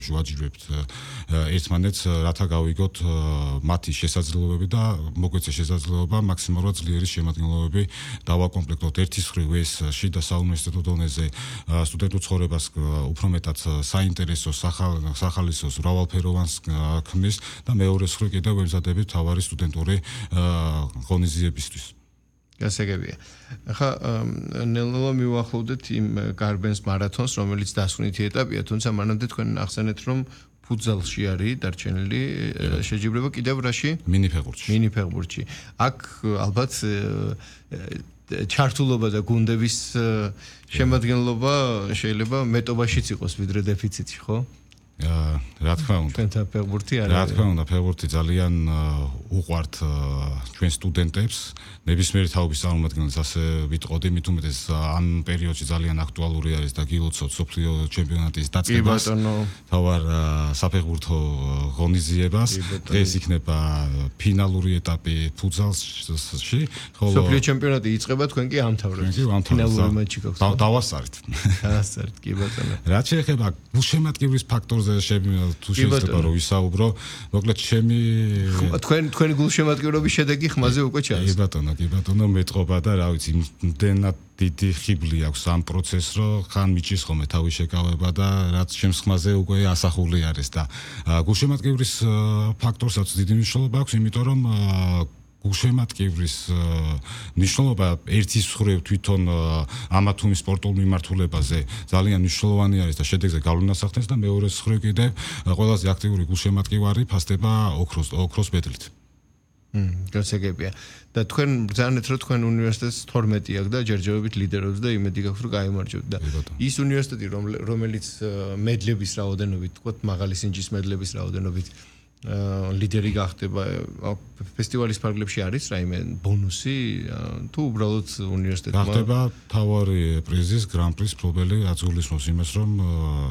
ვაჯირებთ ერთმანეთს, რათა გავიგოთ მათი შესაძლებლობები და მოგვეცეს შესაძლებლობა მაქსიმალურად ძლიერი შემადგენლობები დავაკომპლექტოთ. ერთის მხრივ ეს შიდა საუნივერსიტეტო დონეზე სტუდენტურ ცხოვრებას უფრო მეტად საინტერესო, სახალისოს, მრავალფეროვანს ქმნის და მეორეს მხრივ კიდევ ვემზადებით მთავარი სტუდენტური ღონისძიებისთვის. გასაგებია. ახლა ნელ-ნელა მივახლოვდეთ იმ გარბენს მარათონს, რომელიც დასვენითი ეტაპია, თუმცა მანამდე თქვენ ახსენეთ, რომ ფუტზალში არის დარჩენილი შეჯიბრება კიდევ რაში? მინიფეხბურთში. აქ ალბათ ჩართულობა და გუნდების შემადგენლობა შეიძლება მეტობაშიც იყოს ვიდრე დეფიციტში, ხო? რა თქმა უნდა. ჩვენთან ფეხბურთი არის. რა თქმა უნდა, ფეხბურთი ძალიან უყვართ ჩვენ სტუდენტებს, ნებისმიერი თაობის წარმომადგენლებს ასე ვიტყოდი, მით უმეტეს ამ პერიოდში ძალიან აქტუალური არის და გილოცავთ სოფლიო ჩემპიონატის დაწყებას. თავარ საფეხბურთო ღონისძიებას. დღეს იქნება ფინალური ეტაპი ფუტზალში, ხოლო სოფლიო ჩემპიონატი იწყება, თქვენ კი ამთავრებთ. ფინალური მატჩი გაქვს. დავასწარით. დავასწარით, კი ბატონო. რაც შეეხება გულშემატკივრის ფაქტორზე თუ შეიძლება რომ ვისაუბრო, მოკლედ ჩემი თქვენი გულშემატკივრობის შედეგი ხმაზე უკვე ჩანს. კი ბატონო, მეტყობა და რა ვიცი, იმდენად დიდი ხიბლი აქვს ამ პროცესს, რომ ხან მიჭის ხოლმე თავის შეკავება და რაც ჩემს ხმაზე უკვე ასახული არის და გულშემატკივრის ფაქტორსაც დიდი მნიშვნელობა აქვს, იმიტომ რომ გულშემატკივრის მნიშვნელობა ერთის მხრივ თვითონ ამა თუ იმ სპორტულ მიმართულებაზე ძალიან მნიშვნელოვანი არის და შედეგზე გავლენას ახდენს და მეორეს მხრივ კიდევ ყველაზე აქტიური გულშემატკივარი ფასდება ოქროს მედლით. გასაგებია. და თქვენ ბრძანეთ, რომ თქვენ უნივერსიტეტს 12 აქვს და ჯერჯერობით ლიდერობს და იმედი გაქვთ, რომ გაიმარჯვებთ და ის უნივერსიტეტი, რომელიც მედლების რაოდენობით, თქო, მაღალი სინჯის მედლების რაოდენობით ლიდერი გახდება, ფესტივალის ფარგლებში არის რაიმე ბონუსი თუ უბრალოდ უნივერსიტეტმა გახდება თავარი პრიზის გრან-პრის მფლობელი, რაც გულისხმობს იმას, რომ